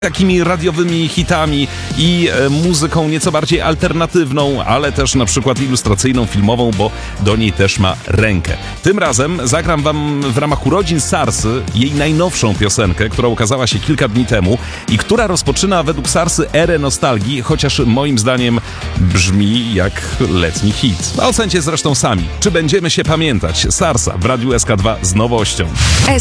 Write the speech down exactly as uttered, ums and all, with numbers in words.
takimi radiowymi hitami i e, muzyką nieco bardziej alternatywną, ale też na przykład ilustracyjną, filmową, bo do niej też ma rękę. Tym razem zagram wam w ramach urodzin Sarsy jej najnowszą piosenkę, która ukazała się kilka dni temu i która rozpoczyna według Sarsy erę nostalgii, chociaż moim zdaniem brzmi jak letni hit. Ocencie zresztą sami, czy będziemy się pamiętać. Sarsa w Radiu S K dwa z nowością.